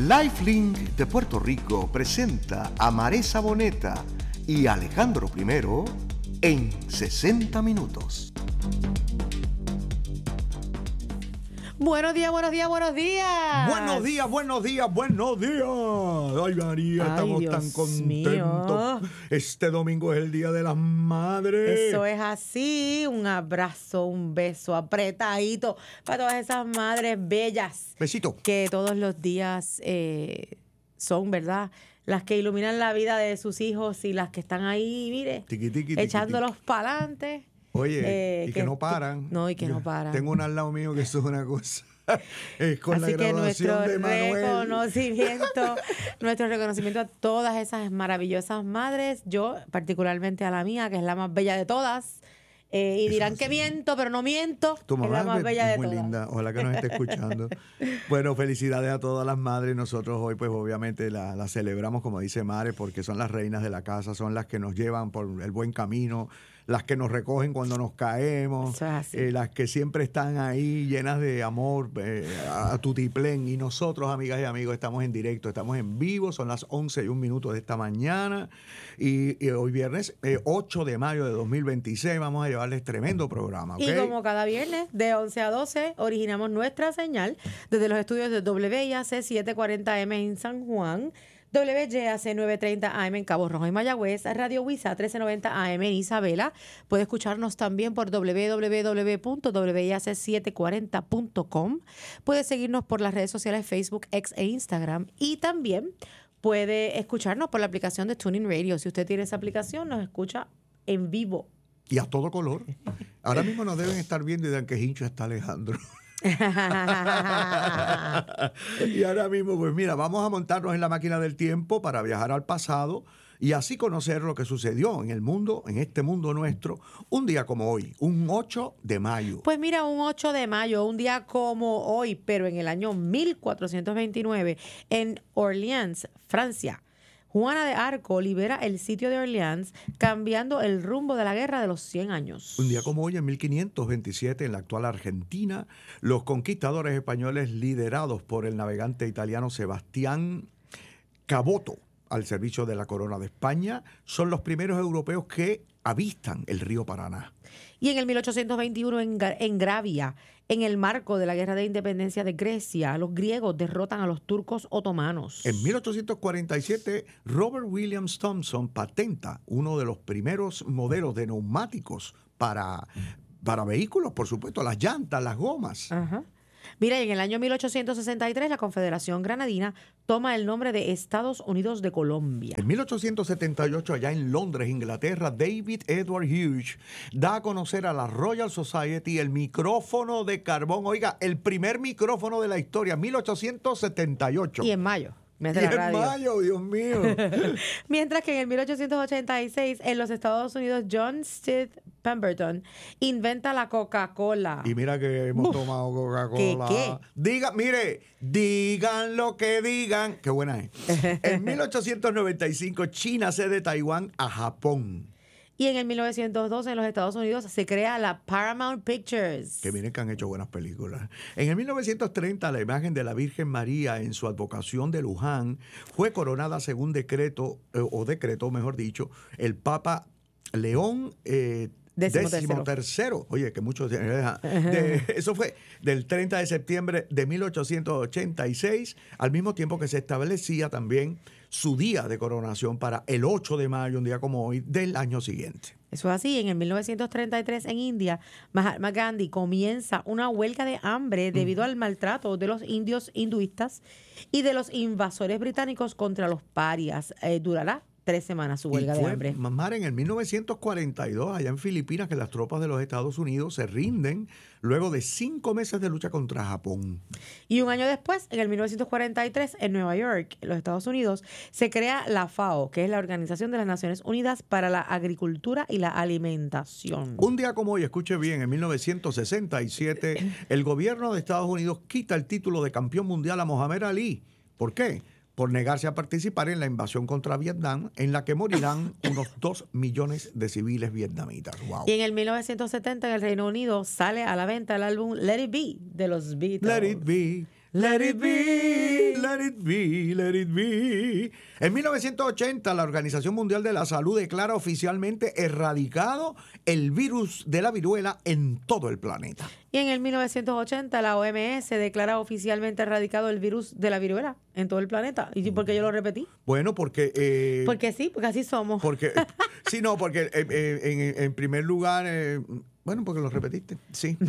Lifelink de Puerto Rico presenta a Maresa Boneta y Alejandro I en 60 minutos. Buenos días, buenos días, buenos días. Buenos días, buenos días, buenos días. Ay, María, estamos Dios tan contentos. mío. Este domingo es el Día de las Madres. Eso es así. Un abrazo, un beso apretadito para todas esas madres bellas. Besito. Que todos los días son, ¿verdad? Las que iluminan la vida de sus hijos y las que están ahí, mire, Tiqui, tiqui, tiqui, echándolos para adelante. Oye, y que no paran. No, y que no paran. Tengo una al lado mío que eso es una cosa. Es con Así la que graduación de Manuel. nuestro reconocimiento a todas esas maravillosas madres. Yo, particularmente a la mía, que es la más bella de todas. Y dirán que miento, pero no miento. Tu es mamá la más bella es de muy todas. linda. Ojalá que nos esté escuchando. Bueno, felicidades a todas las madres. Nosotros hoy, pues obviamente la celebramos, como dice Mare, porque son las reinas de la casa, son las que nos llevan por el buen camino, las que nos recogen cuando nos caemos, Eso es así. las que siempre están ahí llenas de amor, a tutiplén. Y nosotros, amigas y amigos, estamos en directo, estamos en vivo, son las 11:01 de esta mañana. Y hoy viernes 8 de mayo de 2026 vamos a llevarles tremendo programa. ¿Ok? Y como cada viernes, de 11 a 12, originamos nuestra señal desde los estudios de WIAC 740M en San Juan, WYAC 930 AM en Cabo Rojo y Mayagüez, Radio WISA 1390 AM en Isabela. Puede escucharnos también por www.wiac740.com. Puede seguirnos por las redes sociales Facebook, X e Instagram. Y también puede escucharnos por la aplicación de TuneIn Radio. Si usted tiene esa aplicación, nos escucha en vivo. Y a todo color. Ahora mismo nos deben estar viendo y dirán que hincho está Alejandro. Y ahora mismo, pues mira, vamos a montarnos en la máquina del tiempo para viajar al pasado y así conocer lo que sucedió en el mundo, en este mundo nuestro, un día como hoy, un 8 de mayo. Pues mira, un 8 de mayo, un día como hoy, pero en el año 1429, en Orleans, Francia, Juana de Arco libera el sitio de Orleans, cambiando el rumbo de la Guerra de los 100 años. Un día como hoy, en 1527, en la actual Argentina, los conquistadores españoles liderados por el navegante italiano Sebastián Caboto, al servicio de la corona de España, son los primeros europeos que avistan el río Paraná. Y en el 1821, en Gravia, en el marco de la Guerra de Independencia de Grecia, los griegos derrotan a los turcos otomanos. En 1847, Robert Williams Thomson patenta uno de los primeros modelos de neumáticos para vehículos, por supuesto, las llantas, las gomas. Ajá. Mira, y en el año 1863 la Confederación Granadina toma el nombre de Estados Unidos de Colombia. En 1878, allá en Londres, Inglaterra, David Edward Hughes da a conocer a la Royal Society el micrófono de carbón. Oiga, el primer micrófono de la historia, 1878. Y en mayo. Mes Y de la en radio. mayo, Dios mío. Mientras que en el 1886, en los Estados Unidos, John Stith Pemberton inventa la Coca-Cola. Y mira que hemos tomado Coca-Cola. ¿Qué? Digan lo que digan. Qué buena es. En 1895, China cede Taiwán a Japón. Y en el 1912, en los Estados Unidos, se crea la Paramount Pictures. Que miren que han hecho buenas películas. En el 1930, la imagen de la Virgen María en su advocación de Luján fue coronada según decretó, mejor dicho, el Papa León XIII. Oye, que muchos... eso fue del 30 de septiembre de 1886, al mismo tiempo que se establecía también su día de coronación para el 8 de mayo, un día como hoy, del año siguiente. Eso es así. En el 1933, en India, Mahatma Gandhi comienza una huelga de hambre debido al maltrato de los indios hinduistas y de los invasores británicos contra los parias. Durará 3 semanas su huelga de hambre. Mara, en el 1942, allá en Filipinas, que las tropas de los Estados Unidos se rinden luego de 5 meses de lucha contra Japón. Y un año después, en el 1943, en Nueva York, en los Estados Unidos, se crea la FAO, que es la Organización de las Naciones Unidas para la Agricultura y la Alimentación. Un día como hoy, escuche bien, en 1967, el gobierno de Estados Unidos quita el título de campeón mundial a Mohamed Ali. ¿Por qué? Por negarse a participar en la invasión contra Vietnam, en la que morirán unos 2 millones de civiles vietnamitas. Wow. Y en el 1970, en el Reino Unido, sale a la venta el álbum Let It Be de los Beatles. Let it be, let it be, let it be, let it be. En 1980, la Organización Mundial de la Salud declara oficialmente erradicado el virus de la viruela en todo el planeta. Y en el 1980, la OMS declara oficialmente erradicado el virus de la viruela en todo el planeta. ¿Y por qué yo lo repetí? Bueno, porque... Porque sí, porque así somos. Porque, sí, no, porque en primer lugar, bueno, porque lo repetiste, sí.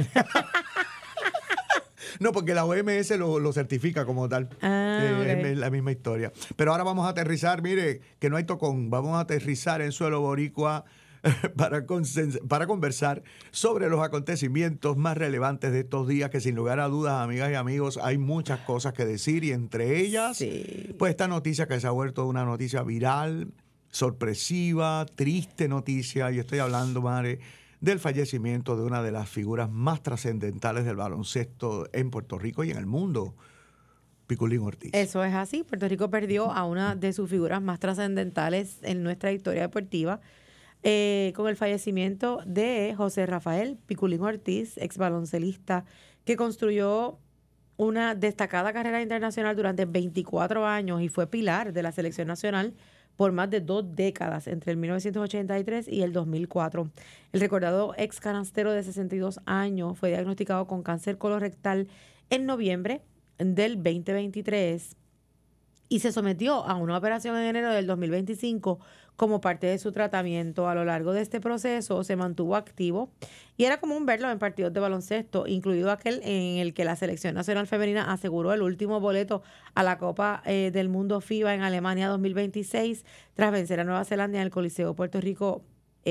No, porque la OMS lo certifica como tal. Okay. Es la misma historia. Pero ahora vamos a aterrizar, mire, que no hay tocón, vamos a aterrizar en suelo boricua para conversar sobre los acontecimientos más relevantes de estos días, que sin lugar a dudas, amigas y amigos, hay muchas cosas que decir y entre ellas, Sí. pues esta noticia que se ha vuelto una noticia viral, sorpresiva, triste noticia, y estoy hablando, madre, del fallecimiento de una de las figuras más trascendentales del baloncesto en Puerto Rico y en el mundo, Piculín Ortiz. Eso es así. Puerto Rico perdió a una de sus figuras más trascendentales en nuestra historia deportiva con el fallecimiento de José Rafael Piculín Ortiz, ex baloncelista, que construyó una destacada carrera internacional durante 24 años y fue pilar de la selección nacional por más de 2 décadas, entre el 1983 y el 2004. El recordado ex canastero de 62 años fue diagnosticado con cáncer colorectal en noviembre del 2023 y se sometió a una operación en enero del 2025 como parte de su tratamiento. A lo largo de este proceso se mantuvo activo y era común verlo en partidos de baloncesto, incluido aquel en el que la Selección Nacional Femenina aseguró el último boleto a la Copa del Mundo FIBA en Alemania 2026 tras vencer a Nueva Zelanda en el Coliseo de Puerto Rico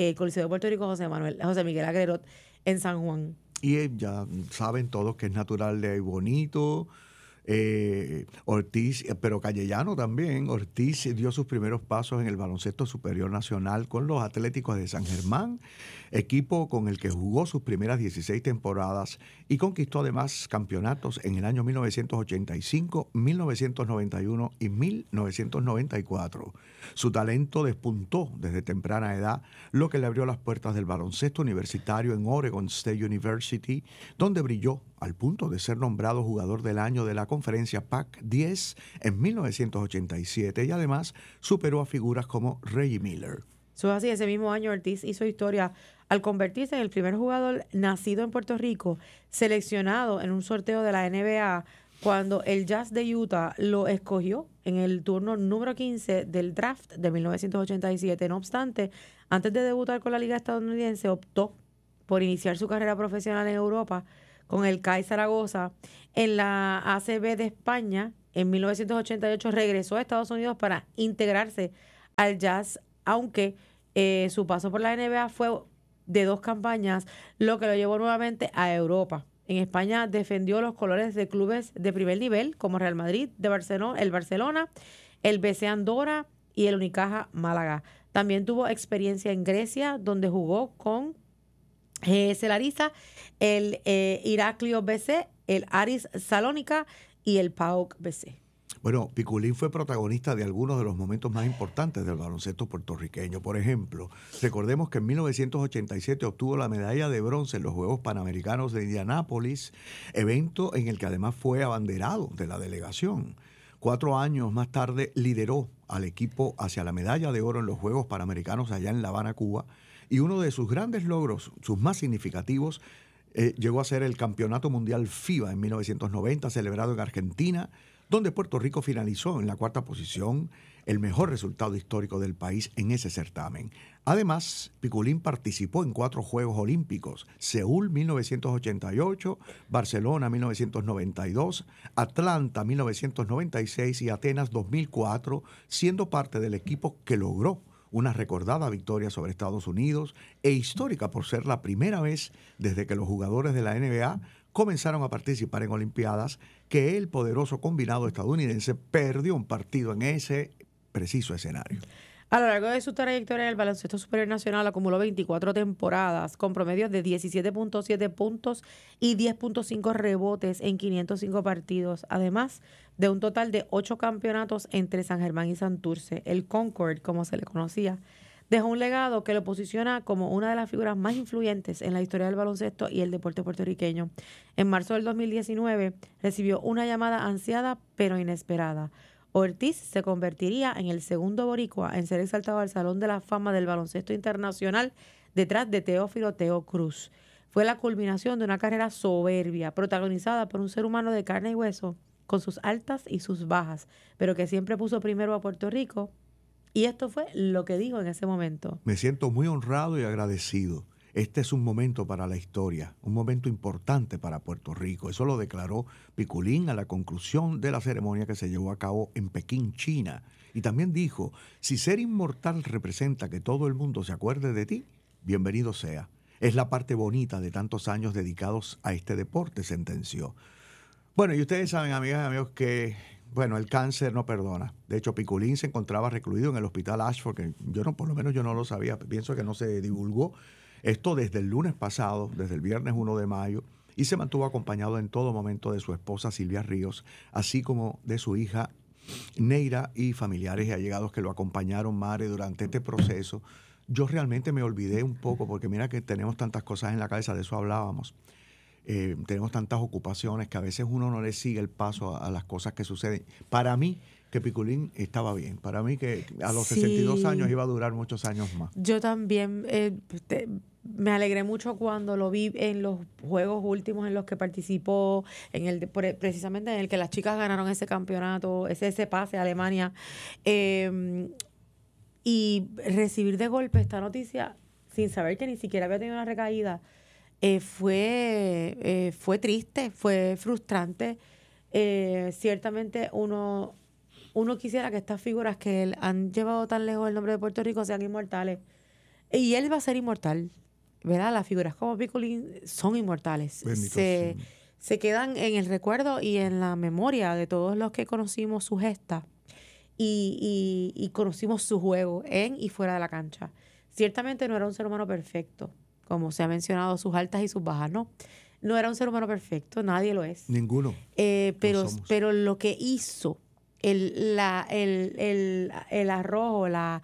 José Miguel Agrerot en San Juan. Y ya saben todos que es natural de Bonito, Ortiz, pero Callellano también. Ortiz dio sus primeros pasos en el baloncesto superior nacional con los Atléticos de San Germán, equipo con el que jugó sus primeras 16 temporadas y conquistó además campeonatos en el año 1985, 1991 y 1994. Su talento despuntó desde temprana edad, lo que le abrió las puertas del baloncesto universitario en Oregon State University, donde brilló al punto de ser nombrado jugador del año de la conferencia Pac-10 en 1987 y además superó a figuras como Reggie Miller. Eso es así, ese mismo año Ortiz hizo historia al convertirse en el primer jugador nacido en Puerto Rico seleccionado en un sorteo de la NBA cuando el Jazz de Utah lo escogió en el turno número 15 del draft de 1987. No obstante, antes de debutar con la liga estadounidense, optó por iniciar su carrera profesional en Europa con el CAI Zaragoza. En la ACB de España, en 1988 regresó a Estados Unidos para integrarse al Jazz, aunque su paso por la NBA fue de 2 campañas, lo que lo llevó nuevamente a Europa. En España defendió los colores de clubes de primer nivel como Real Madrid, el Barcelona, el BC Andorra y el Unicaja Málaga. También tuvo experiencia en Grecia, donde jugó con Larissa, el Iraklio BC, el Aris Salónica y el PAOK BC. Bueno, Piculín fue protagonista de algunos de los momentos más importantes del baloncesto puertorriqueño. Por ejemplo, recordemos que en 1987 obtuvo la medalla de bronce en los Juegos Panamericanos de Indianápolis, evento en el que además fue abanderado de la delegación. 4 años más tarde lideró al equipo hacia la medalla de oro en los Juegos Panamericanos allá en La Habana, Cuba, y uno de sus grandes logros, sus más significativos, llegó a ser el Campeonato Mundial FIBA en 1990, celebrado en Argentina, donde Puerto Rico finalizó en la 4ª posición, el mejor resultado histórico del país en ese certamen. Además, Piculín participó en 4 Juegos Olímpicos: Seúl 1988, Barcelona 1992, Atlanta 1996 y Atenas 2004, siendo parte del equipo que logró una recordada victoria sobre Estados Unidos e histórica por ser la primera vez desde que los jugadores de la NBA comenzaron a participar en Olimpiadas que el poderoso combinado estadounidense perdió un partido en ese preciso escenario. A lo largo de su trayectoria en el baloncesto superior nacional acumuló 24 temporadas con promedios de 17.7 puntos y 10.5 rebotes en 505 partidos, además de un total de 8 campeonatos entre San Germán y Santurce, el Concord, como se le conocía. Dejó un legado que lo posiciona como una de las figuras más influyentes en la historia del baloncesto y el deporte puertorriqueño. En marzo del 2019 recibió una llamada ansiada pero inesperada. Ortiz se convertiría en el segundo boricua en ser exaltado al Salón de la Fama del Baloncesto Internacional detrás de Teófilo Teo Cruz. Fue la culminación de una carrera soberbia, protagonizada por un ser humano de carne y hueso, con sus altas y sus bajas, pero que siempre puso primero a Puerto Rico. Y esto fue lo que dijo en ese momento. Me siento muy honrado y agradecido. Este es un momento para la historia, un momento importante para Puerto Rico. Eso lo declaró Piculín a la conclusión de la ceremonia que se llevó a cabo en Pekín, China. Y también dijo, si ser inmortal representa que todo el mundo se acuerde de ti, bienvenido sea. Es la parte bonita de tantos años dedicados a este deporte, sentenció. Bueno, y ustedes saben, amigas y amigos, que bueno, el cáncer no perdona. De hecho, Piculín se encontraba recluido en el hospital Ashford, que por lo menos yo no lo sabía, pienso que no se divulgó. Esto desde el lunes pasado, desde el viernes 1 de mayo, y se mantuvo acompañado en todo momento de su esposa Silvia Ríos, así como de su hija Neira y familiares y allegados que lo acompañaron, Mare, durante este proceso. Yo realmente me olvidé un poco, porque mira que tenemos tantas cosas en la cabeza, de eso hablábamos. Tenemos tantas ocupaciones que a veces uno no le sigue el paso a las cosas que suceden. Para mí, que Piculín estaba bien. Para mí, que a los 62 años iba a durar muchos años más. Yo también me alegré mucho cuando lo vi en los juegos últimos en los que participó, precisamente en el que las chicas ganaron ese campeonato, ese pase a Alemania. Y recibir de golpe esta noticia sin saber que ni siquiera había tenido una recaída, fue triste, fue frustrante. Ciertamente uno quisiera que estas figuras que han llevado tan lejos el nombre de Puerto Rico sean inmortales. Y él va a ser inmortal, ¿verdad? Las figuras como Piculín son inmortales. Se quedan en el recuerdo y en la memoria de todos los que conocimos su gesta y conocimos su juego en y fuera de la cancha. Ciertamente no era un ser humano perfecto, como se ha mencionado, sus altas y sus bajas, ¿no? No era un ser humano perfecto, nadie lo es. Ninguno. Pero lo que hizo, el arrojo, la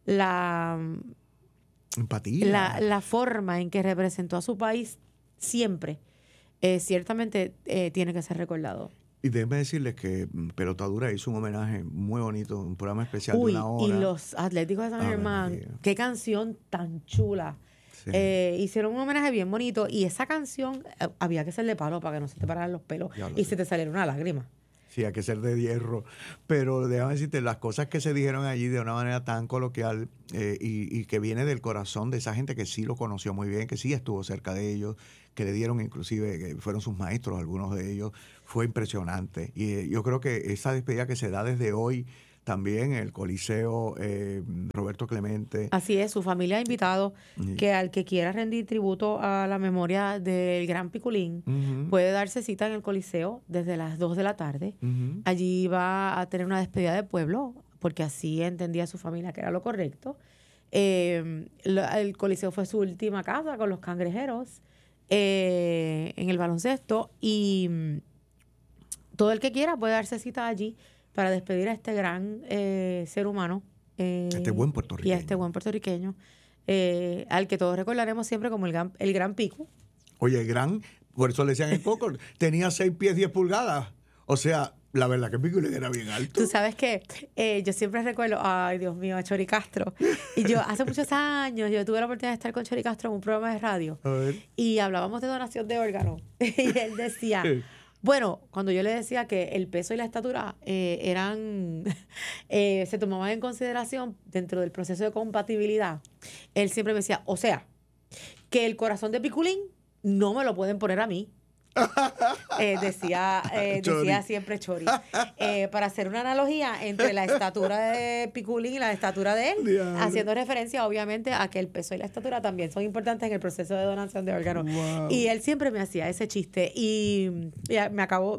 empatía, la forma en que representó a su país siempre, ciertamente tiene que ser recordado. Y déjenme decirles que Pelotadura hizo un homenaje muy bonito, un programa especial de una hora. Y los Atléticos de San Germán, qué canción tan chula. Sí. Hicieron un homenaje bien bonito y esa canción había que serle palo para que no se te pararan los pelos y se te saliera una lágrima. Sí, hay que ser de hierro. Pero déjame decirte, las cosas que se dijeron allí de una manera tan coloquial y que viene del corazón de esa gente que sí lo conoció muy bien, que sí estuvo cerca de ellos, que le dieron inclusive, que fueron sus maestros, algunos de ellos, fue impresionante. Y yo creo que esa despedida que se da desde hoy, también el Coliseo Roberto Clemente. Así es, su familia ha invitado que al que quiera rendir tributo a la memoria del gran Piculín, puede darse cita en el Coliseo desde las 2 de la tarde. Allí va a tener una despedida de pueblo, porque así entendía su familia que era lo correcto. El Coliseo fue su última casa con los Cangrejeros en el baloncesto, y todo el que quiera puede darse cita allí para despedir a este gran ser humano. Este buen puertorriqueño. Y a este buen puertorriqueño, al que todos recordaremos siempre como el gran Pico. Oye, por eso le decían el Coco, tenía 6 pies 10 pulgadas. O sea, la verdad que Pico le era bien alto. Tú sabes que yo siempre recuerdo, ay Dios mío, a Chori Castro. Y yo hace muchos años, yo tuve la oportunidad de estar con Chori Castro en un programa de radio. A ver. Y hablábamos de donación de órganos. Y él decía... Bueno, cuando yo le decía que el peso y la estatura se tomaban en consideración dentro del proceso de compatibilidad, él siempre me decía, o sea, que el corazón de Piculín no me lo pueden poner a mí. Decía siempre Chori. Para hacer una analogía entre la estatura de Piculín y la estatura de él, haciendo referencia obviamente a que el peso y la estatura también son importantes en el proceso de donación de órganos. Wow. Y él siempre me hacía ese chiste y me acabo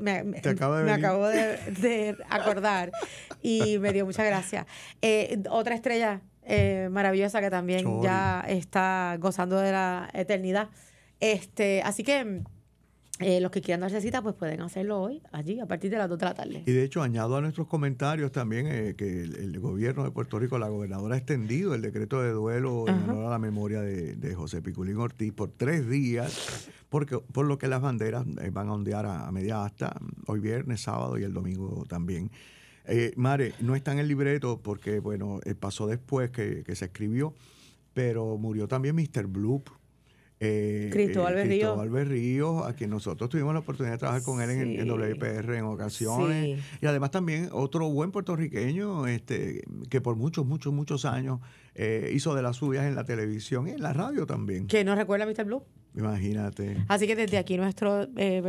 de acordar y me dio mucha gracia. Otra estrella maravillosa que también Chori ya está gozando de la eternidad. Así que los que quieran darse cita, pues pueden hacerlo hoy, allí, a partir de las 2 de la tarde. Y de hecho, añado a nuestros comentarios también que el gobierno de Puerto Rico, la gobernadora, ha extendido el decreto de duelo en honor a la memoria de José Piculín Ortiz por 3 días, por lo que las banderas van a ondear a media asta, hoy viernes, sábado y el domingo también. Mare, no está en el libreto porque, bueno, pasó después que se escribió, pero murió también Mr. Bloop. Cristóbal Berríos, a quien nosotros tuvimos la oportunidad de trabajar con él en WIPR en ocasiones. Sí. Y además también otro buen puertorriqueño que por muchos años hizo de las suyas en la televisión y en la radio también. Que no recuerda a Mr. Blue. Imagínate. Así que desde aquí nuestro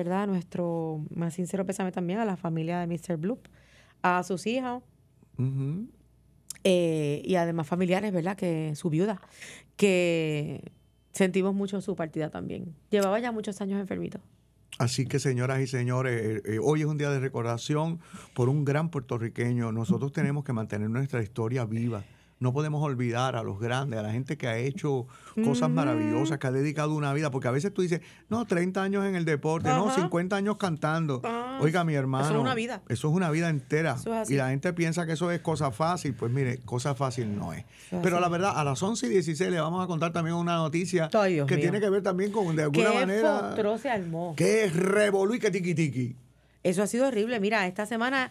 más sincero pésame también a la familia de Mr. Blue, a sus hijas Uh-huh. y además familiares, ¿verdad? Que su viuda, que sentimos mucho su partida también. Llevaba ya muchos años enfermito. Así que, señoras y señores, hoy es un día de recordación por un gran puertorriqueño. Nosotros tenemos que mantener nuestra historia viva. No podemos olvidar a los grandes, a la gente que ha hecho cosas maravillosas, que ha dedicado una vida. Porque a veces tú dices, no, 30 años en el deporte, no, 50 años cantando. Oiga, mi hermano. Eso es una vida. Eso es una vida entera. Eso es así. Y la gente piensa que eso es cosa fácil. Pues mire, cosa fácil no es. Pero la verdad, a las 11:16 le vamos a contar también una noticia Ay, Dios que mío. tiene que ver también con, de alguna manera, Fotró se armó. que es revolú y que tiqui tiqui. Eso ha sido horrible. Mira, esta semana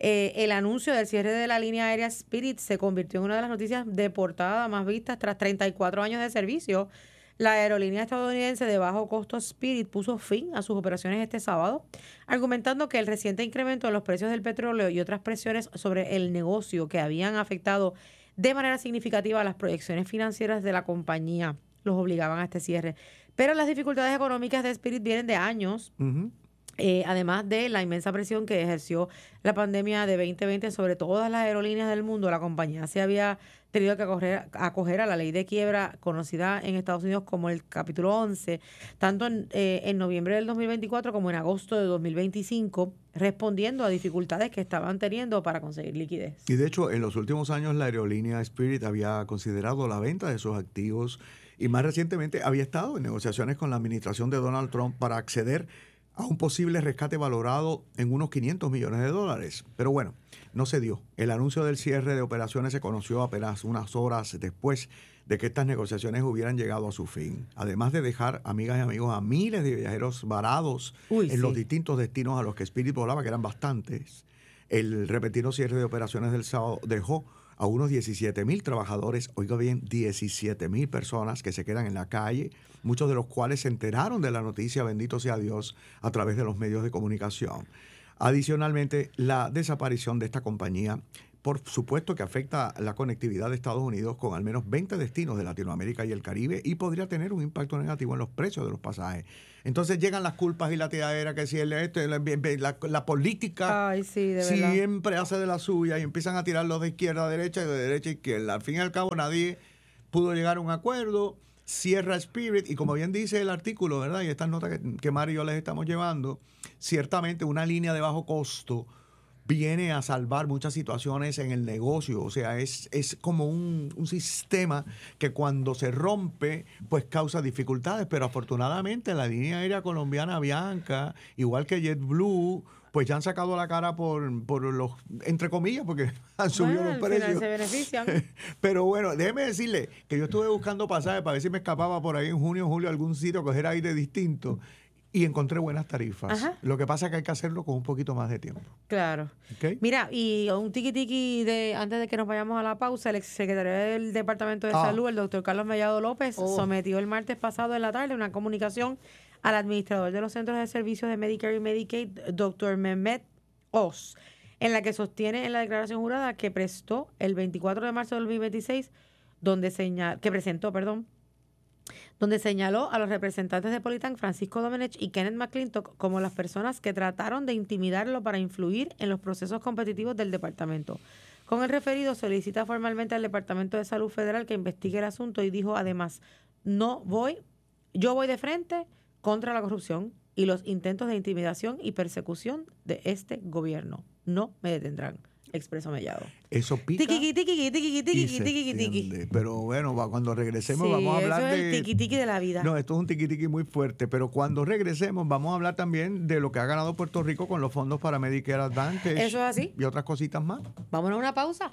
el anuncio del cierre de la línea aérea Spirit se convirtió en una de las noticias de portada más vistas tras 34 años de servicio. La aerolínea estadounidense de bajo costo Spirit puso fin a sus operaciones este sábado, argumentando que el reciente incremento en los precios del petróleo y otras presiones sobre el negocio que habían afectado de manera significativa las proyecciones financieras de la compañía los obligaban a este cierre. Pero las dificultades económicas de Spirit vienen de años. Uh-huh. Además de la inmensa presión que ejerció la pandemia de 2020 sobre todas las aerolíneas del mundo, la compañía se había tenido que acoger a la ley de quiebra conocida en Estados Unidos como el capítulo 11, tanto en noviembre del 2024 como en agosto de 2025, respondiendo a dificultades que estaban teniendo para conseguir liquidez. Y de hecho, en los últimos años la aerolínea Spirit había considerado la venta de sus activos y más recientemente había estado en negociaciones con la administración de Donald Trump para acceder a un posible rescate valorado en unos $500 millones. Pero bueno, no se dio. El anuncio del cierre de operaciones se conoció apenas unas horas después de que estas negociaciones hubieran llegado a su fin. Además de dejar, amigas y amigos, a miles de viajeros varados los distintos destinos a los que Spirit volaba, que eran bastantes. El repentino cierre de operaciones del sábado dejó a unos 17,000 trabajadores, oiga bien, 17,000 personas que se quedan en la calle, muchos de los cuales se enteraron de la noticia, bendito sea Dios, a través de los medios de comunicación. Adicionalmente, la desaparición de esta compañía, por supuesto que afecta la conectividad de Estados Unidos con al menos 20 destinos de Latinoamérica y el Caribe y podría tener un impacto negativo en los precios de los pasajes. Entonces llegan las culpas y la tiradera, que si la política Ay, sí, de verdad. siempre hace de la suya y empiezan a tirarlos de izquierda a derecha y de derecha a izquierda. Al fin y al cabo nadie pudo llegar a un acuerdo, cierra Spirit y como bien dice el artículo, ¿verdad? Y estas notas que Mari y yo les estamos llevando, ciertamente una línea de bajo costo viene a salvar muchas situaciones en el negocio. O sea, es como un sistema que cuando se rompe, pues causa dificultades. Pero afortunadamente la línea aérea colombiana Avianca, igual que JetBlue, pues ya han sacado la cara por los, entre comillas, porque han subido los precios. Al final se benefician. Pero bueno, déjeme decirle que yo estuve buscando pasajes para ver si me escapaba por ahí en junio o julio a algún sitio, coger aire distinto. Y encontré buenas tarifas. Ajá. Lo que pasa es que hay que hacerlo con un poquito más de tiempo. Claro. ¿Okay? Mira, y un tiqui antes de que nos vayamos a la pausa, el exsecretario del Departamento de Salud, el doctor Carlos Mellado López, sometió el martes pasado en la tarde una comunicación al administrador de los centros de servicios de Medicare y Medicaid, doctor Mehmet Oz, en la que sostiene en la declaración jurada que prestó el 24 de marzo del 2026, donde señaló a los representantes de Politan, Francisco Domenech y Kenneth McClintock, como las personas que trataron de intimidarlo para influir en los procesos competitivos del departamento. Con el referido solicita formalmente al Departamento de Salud Federal que investigue el asunto y dijo además, yo voy de frente contra la corrupción y los intentos de intimidación y persecución de este gobierno. No me detendrán. Expreso Mellado. Eso pica. Tiqui, tiqui, tiqui, y tiqui, se tiqui, tiqui. extiende. Pero bueno, cuando regresemos Sí, vamos a hablar eso es de... el tiqui tiqui de la vida. No, esto es un tiqui-tiqui muy fuerte, pero cuando regresemos vamos a hablar también de lo que ha ganado Puerto Rico con los fondos para Medicare Advantage. Eso es así. Y otras cositas más. Vámonos a una pausa.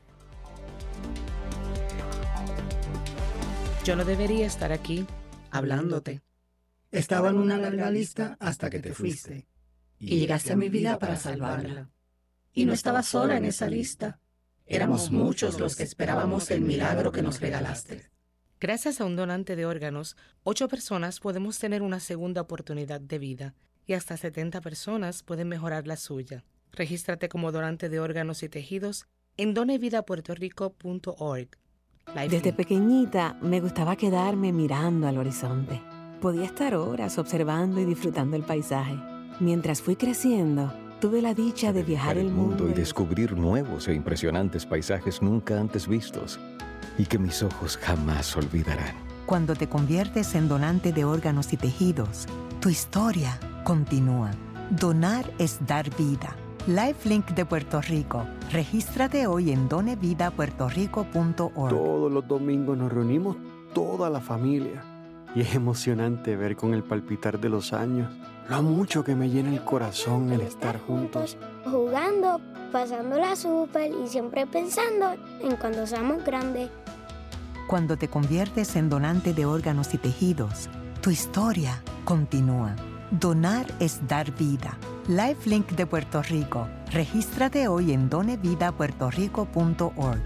Yo no debería estar aquí hablándote. Estaba en una larga lista hasta que te fuiste. Y llegaste a mi vida para salvarla. Y no estaba sola en esa lista. Éramos muchos los que esperábamos el milagro que nos regalaste. Gracias a un donante de órganos, 8 personas podemos tener una segunda oportunidad de vida y hasta 70 personas pueden mejorar la suya. Regístrate como donante de órganos y tejidos en donevidapuertorico.org. Desde pequeñita me gustaba quedarme mirando al horizonte. Podía estar horas observando y disfrutando el paisaje. Mientras fui creciendo, tuve la dicha de viajar el mundo y descubrir nuevos e impresionantes paisajes nunca antes vistos y que mis ojos jamás olvidarán. Cuando te conviertes en donante de órganos y tejidos, tu historia continúa. Donar es dar vida. LifeLink de Puerto Rico. Regístrate hoy en donevidapuertorico.org. Todos los domingos nos reunimos toda la familia y es emocionante ver con el palpitar de los años lo mucho que me llena el corazón el estar juntos. Jugando, pasándola súper y siempre pensando en cuando seamos grandes. Cuando te conviertes en donante de órganos y tejidos, tu historia continúa. Donar es dar vida. LifeLink de Puerto Rico. Regístrate hoy en donevidapuertorico.org.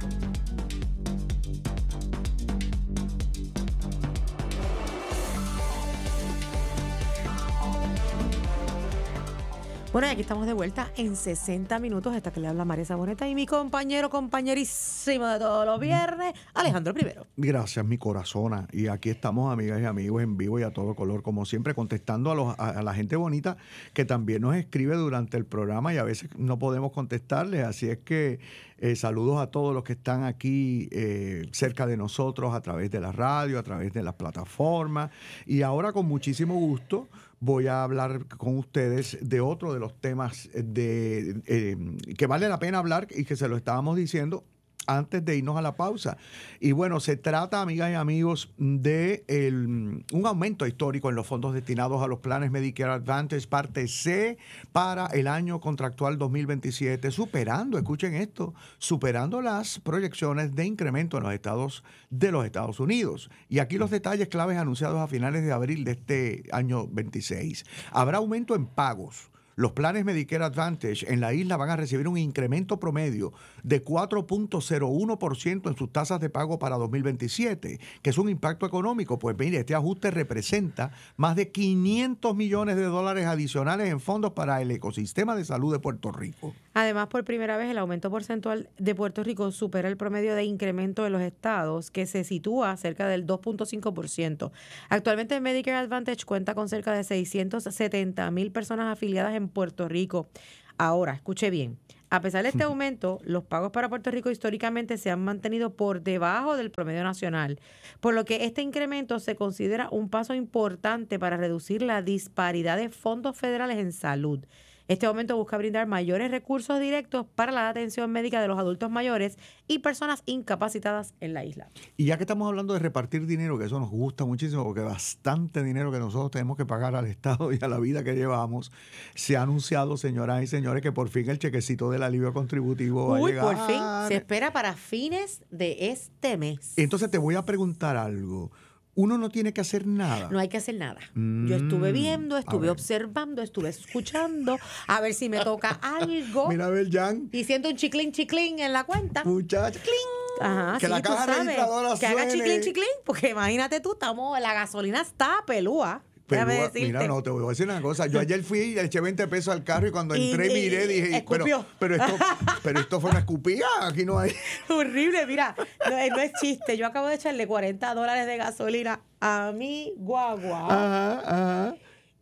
Bueno, y aquí estamos de vuelta en 60 minutos. Esta que le habla Maresa Boneta y mi compañerísimo de todos los viernes, Alejandro Primero. Gracias, mi corazona. Y aquí estamos, amigas y amigos, en vivo y a todo color, como siempre, contestando a la gente bonita que también nos escribe durante el programa y a veces no podemos contestarles. Así es que saludos a todos los que están aquí cerca de nosotros a través de la radio, a través de las plataformas. Y ahora, con muchísimo gusto, voy a hablar con ustedes de otro de los temas que vale la pena hablar y que se lo estábamos diciendo antes de irnos a la pausa. Y bueno, se trata, amigas y amigos, de un aumento histórico en los fondos destinados a los planes Medicare Advantage Parte C para el año contractual 2027, escuchen esto, superando las proyecciones de incremento en los estados de los Estados Unidos. Y aquí los detalles claves anunciados a finales de abril de este año 26. Habrá aumento en pagos. Los planes Medicare Advantage en la isla van a recibir un incremento promedio de 4.01% en sus tasas de pago para 2027, que es un impacto económico. Pues mire, este ajuste representa más de $500 millones adicionales en fondos para el ecosistema de salud de Puerto Rico. Además, por primera vez, el aumento porcentual de Puerto Rico supera el promedio de incremento de los estados, que se sitúa cerca del 2.5%. Actualmente, Medicare Advantage cuenta con cerca de 670,000 personas afiliadas en Puerto Rico. Ahora, escuche bien, a pesar de este aumento, los pagos para Puerto Rico históricamente se han mantenido por debajo del promedio nacional, por lo que este incremento se considera un paso importante para reducir la disparidad de fondos federales en salud. Este aumento busca brindar mayores recursos directos para la atención médica de los adultos mayores y personas incapacitadas en la isla. Y ya que estamos hablando de repartir dinero, que eso nos gusta muchísimo, porque bastante dinero que nosotros tenemos que pagar al Estado y a la vida que llevamos, se ha anunciado, señoras y señores, que por fin el chequecito del alivio contributivo va a llegar. Por fin, se espera para fines de este mes. Entonces te voy a preguntar algo. Uno no tiene que hacer nada. No hay que hacer nada. Yo estuve viendo, estuve observando, estuve escuchando, a ver si me toca algo. Mira, a ver, Jan. Y siento un chiclín en la cuenta. Muchacha. Ajá, que sí, la caja registradora que suene. haga chiclín, porque imagínate tú, la gasolina está pelúa. Pero, mira, no, te voy a decir una cosa. Yo ayer fui y le eché 20 pesos al carro y cuando entré miré, dije, pero esto fue una escupida, aquí no hay. Horrible, mira, no es chiste. Yo acabo de echarle $40 de gasolina a mi guagua. Ajá.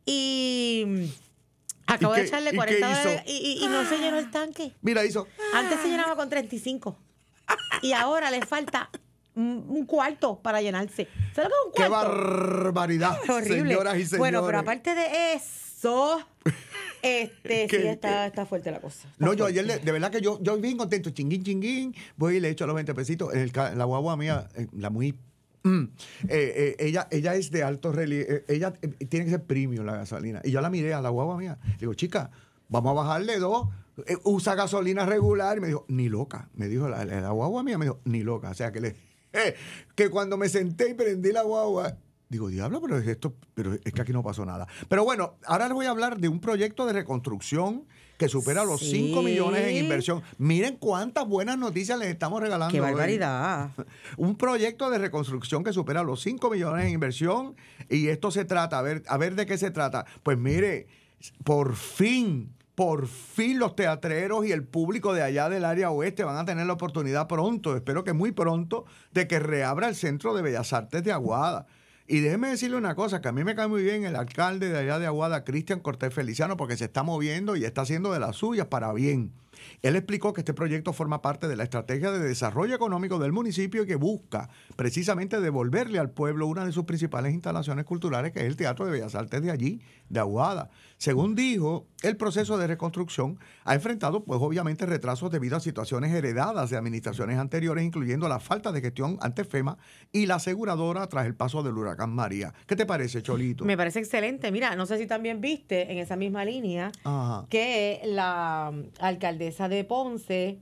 Y acabo de echarle $40 y no se llenó el tanque. Mira, hizo. Antes se llenaba con 35. Y ahora le falta un cuarto para llenarse. ¿Sabes lo que es un cuarto? ¡Qué barbaridad! Horrible. Señoras y señores. Bueno, pero aparte de eso, Sí, está fuerte la cosa. No, yo ayer, de verdad que yo bien contento, chinguín, voy y le echo los 20 pesitos. La guagua mía, la muy... ella es de alto relieve, ella tiene que ser premium la gasolina. Y yo la miré a la guagua mía, digo, chica, vamos a bajarle 2, usa gasolina regular. Y me dijo, ni loca. Me dijo, la guagua mía me dijo, ni loca. O sea, que cuando me senté y prendí la guagua, digo, diablo, pero es que aquí no pasó nada. Pero bueno, ahora les voy a hablar de un proyecto de reconstrucción que supera los 5 millones en inversión. Miren cuántas buenas noticias les estamos regalando. ¡Qué barbaridad! Un proyecto de reconstrucción que supera los 5 millones en inversión. Y esto se trata, a ver de qué se trata. Pues mire, por fin los teatreros y el público de allá del área oeste van a tener la oportunidad pronto, espero que muy pronto, de que reabra el Centro de Bellas Artes de Aguada. Y déjeme decirle una cosa, que a mí me cae muy bien el alcalde de allá de Aguada, Cristian Cortés Feliciano, porque se está moviendo y está haciendo de las suyas para bien. Él explicó que este proyecto forma parte de la estrategia de desarrollo económico del municipio y que busca precisamente devolverle al pueblo una de sus principales instalaciones culturales, que es el Teatro de Bellas Artes de allí, de Aguada. Según dijo, el proceso de reconstrucción ha enfrentado, pues obviamente, retrasos debido a situaciones heredadas de administraciones anteriores, incluyendo la falta de gestión ante FEMA y la aseguradora tras el paso del huracán María. ¿Qué te parece, Cholito? Me parece excelente. Mira, no sé si también viste en esa misma línea que la alcaldesa de Ponce...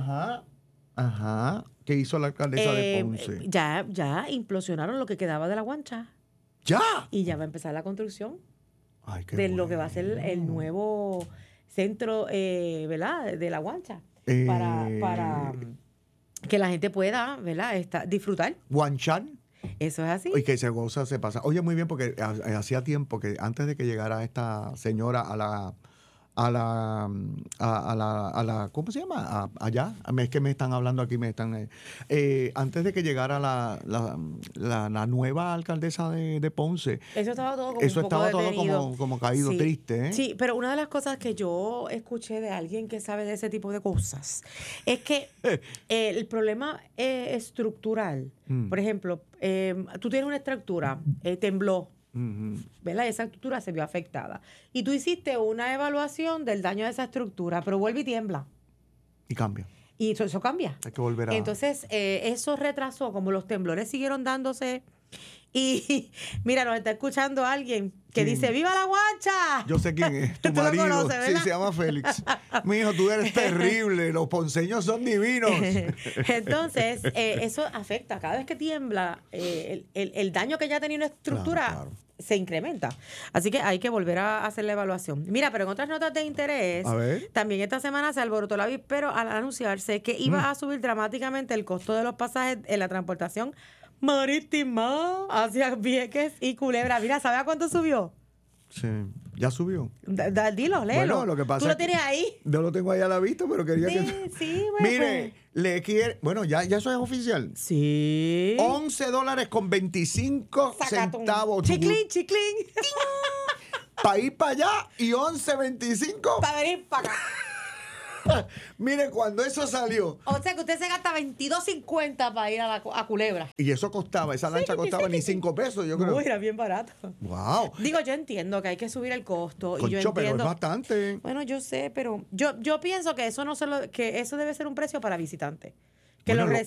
¿Qué hizo la alcaldesa de Ponce? Ya implosionaron lo que quedaba de la Guancha. ¡Ya! Y ya va a empezar la construcción. Ay, qué de bueno. lo que va a ser el nuevo centro, ¿verdad? De la Guancha. Para que la gente pueda, ¿verdad? disfrutar. ¿Guanchan? Eso es así. Y que se goza, se pasa. Oye, muy bien, porque hacía tiempo que antes de que llegara esta señora a la ¿cómo se llama? Allá, es que me están hablando aquí, antes de que llegara la nueva alcaldesa de Ponce. Eso estaba todo como caído, sí, triste, ¿eh? Sí, pero una de las cosas que yo escuché de alguien que sabe de ese tipo de cosas es que el problema estructural, por ejemplo, tú tienes una estructura, tembló, ¿verdad? Esa estructura se vio afectada. Y tú hiciste una evaluación del daño de esa estructura, pero vuelve y tiembla. Y cambia. Y eso cambia. Hay que volver a... Entonces, eso retrasó, como los temblores siguieron dándose. Y mira, nos está escuchando alguien que dice, ¡viva la Guancha! Yo sé quién es, tu Tú marido. lo conoces, ¿verdad? Sí, se llama Félix. Mi hijo, tú eres terrible, los ponceños son divinos. Entonces, eso afecta. Cada vez que tiembla, el daño que ya tenía una estructura se incrementa. Así que hay que volver a hacer la evaluación. Mira, pero en otras notas de interés, también esta semana se alborotó el avispero al anunciarse que iba a subir dramáticamente el costo de los pasajes en la transportación marítima hacia Vieques y Culebra. Mira, ¿sabes a cuánto subió? Sí, ya subió. Dilo, léelo. Bueno, lo que pasa ¿Tú lo tienes ahí? No lo tengo ahí a la vista, pero quería que... Sí, bueno. Mire, le quiere... Bueno, ya eso es oficial. Sí. $11.25. Chiclín. Para ir para allá y $11.25. Para venir para acá. Mire, cuando eso salió... O sea, que usted se gasta $22.50 para ir a Culebra. Y eso costaba, esa lancha costaba ni 5 pesos, yo creo. No, era bien barato. Wow. Digo, yo entiendo que hay que subir el costo. Concho, y yo entiendo, pero es bastante. Bueno, yo sé, pero yo pienso que eso no que eso debe ser un precio para visitantes. Que Bueno, los